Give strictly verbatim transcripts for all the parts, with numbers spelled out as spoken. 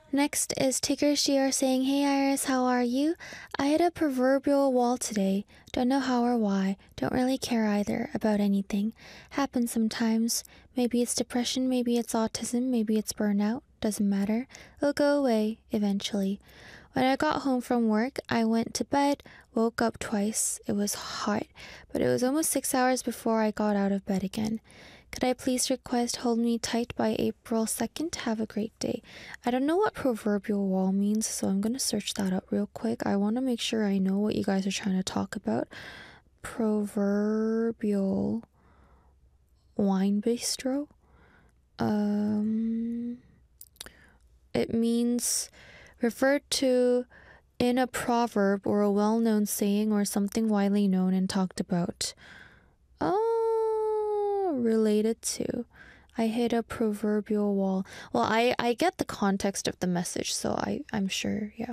Next is Tigger Shear saying, "Hey Iris, how are you? I hit a proverbial wall today. Don't know how or why. Don't really care either about anything. Happens sometimes. Maybe it's depression, maybe it's autism, maybe it's burnout. Doesn't matter. It'll go away eventually. When I got home from work, I went to bed, woke up twice. It was hot, but it was almost six hours before I got out of bed again. Could I please request Hold Me Tight by April second? Have a great day." I don't know what proverbial wall means, so I'm going to search that up real quick. I want to make sure I know what you guys are trying to talk about. Proverbial wine bistro. Um, it means referred to in a proverb or a well-known saying or something widely known and talked about. Oh, related to. I hit a proverbial wall. Well, I, I get the context of the message, so I, I'm sure, yeah.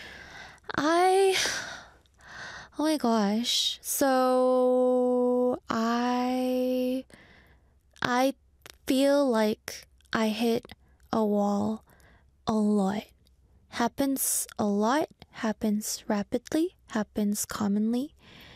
I... Oh my gosh. So, I... I feel like I hit a wall a lot. Happens a lot, happens rapidly, happens commonly.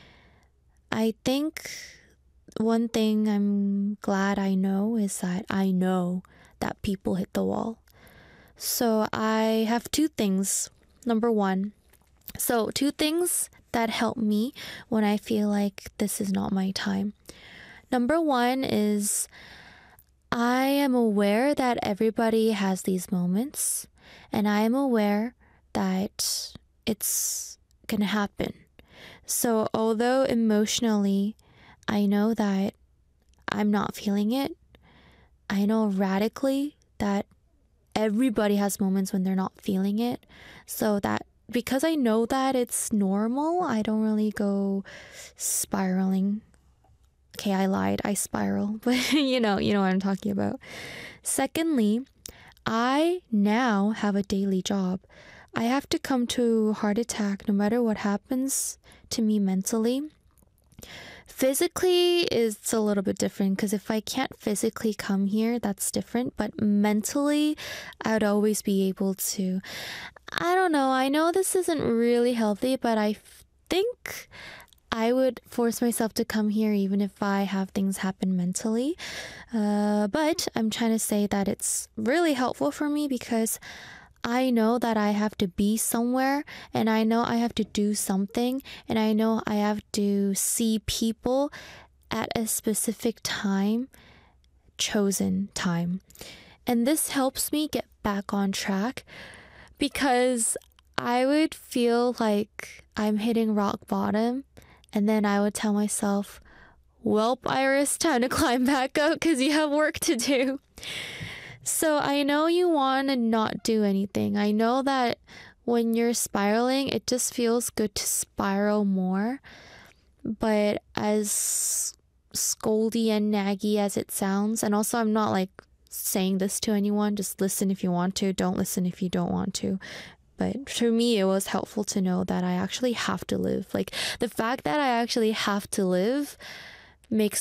I think one thing I'm glad I know is that I know that people hit the wall. So I have two things. Number one, so two things that help me when I feel like this is not my time. Number one is I am aware that everybody has these moments, and I am aware that it's gonna happen. So although emotionally I know that I'm not feeling it, I know radically that everybody has moments when they're not feeling it. So that because I know that it's normal, I don't really go spiraling. Okay, I lied. I spiral, but you know, you know what I'm talking about. Secondly, I now have a daily job. I have to come to heart attack no matter what happens to me mentally. Physically is a little bit different because if I can't physically come here, that's different. But mentally, I would always be able to. I don't know. I know this isn't really healthy, but I think I would force myself to come here even if I have things happen mentally. Uh, but I'm trying to say that it's really helpful for me because I know that I have to be somewhere, and I know I have to do something, and I know I have to see people at a specific time, chosen time. And this helps me get back on track because I would feel like I'm hitting rock bottom, and then I would tell myself, "Welp, Iris, time to climb back up because you have work to do." So I know you want to not do anything. I know that when you're spiraling, it just feels good to spiral more. But as scoldy and naggy as it sounds, and also I'm not like saying this to anyone, just listen if you want to, don't listen if you don't want to. But for me, it was helpful to know that I actually have to live. Like the fact that I actually have to live makes